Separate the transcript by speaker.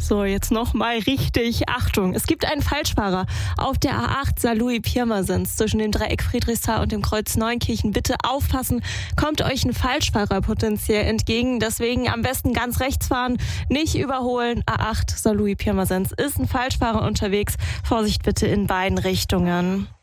Speaker 1: So, jetzt nochmal richtig. Achtung, es gibt einen Falschfahrer auf der A8 Saarlouis-Pirmasens zwischen dem Dreieck Friedrichsthal und dem Kreuz Neunkirchen. Bitte aufpassen, kommt euch ein Falschfahrer potenziell entgegen. Deswegen am besten ganz rechts fahren, nicht überholen. A8 Saarlouis-Pirmasens ist ein Falschfahrer unterwegs. Vorsicht bitte in beiden Richtungen.